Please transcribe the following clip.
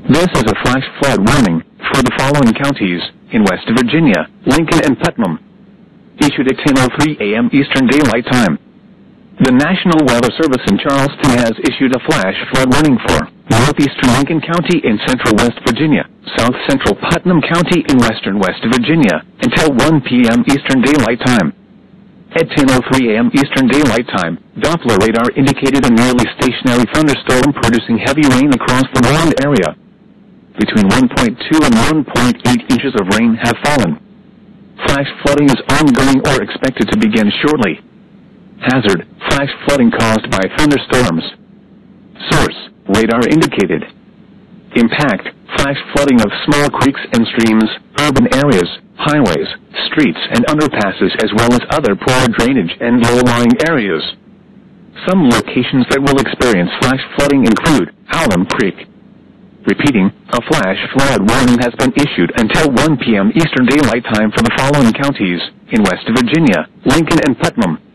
This is a flash flood warning for the following counties in West Virginia, Lincoln and Putnam. Issued at 10:03 a.m. Eastern Daylight Time. The National Weather Service in Charleston has issued a flash flood warning for northeastern Lincoln County in central West Virginia, south central Putnam County in western West Virginia, until 1 p.m. Eastern Daylight Time. At 10:03 a.m. Eastern Daylight Time, Doppler radar indicated a nearly stationary thunderstorm producing heavy rain across the warned area. Between 1.2 and 1.8 inches of rain have fallen. Flash flooding is ongoing or expected to begin shortly. Hazard: flash flooding caused by thunderstorms. Source: radar indicated. Impact: flash flooding of small creeks and streams, urban areas, highways, streets and underpasses, as well as other poor drainage and low-lying areas. Some locations that will experience flash flooding include Hallam Creek. Repeating, a flash flood warning has been issued until 1 p.m. Eastern Daylight Time for the following counties in West Virginia, Lincoln and Putnam.